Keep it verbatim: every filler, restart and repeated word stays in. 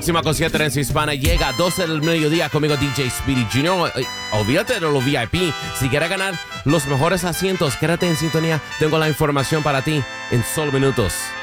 Próxima concierto en Hispana llega a doce del mediodía conmigo D J Speedy Junior Eh, Olvídate de los V I P. Si quieres ganar los mejores asientos, quédate en sintonía. Tengo la información para ti en solo minutos.